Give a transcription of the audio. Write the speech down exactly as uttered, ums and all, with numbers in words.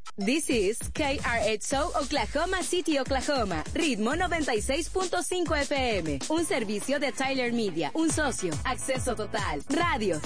This is K R X O Oklahoma City, Oklahoma. Ritmo noventa y seis punto cinco F M. Un servicio de Tyler Media. Un socio. Acceso total. Radio.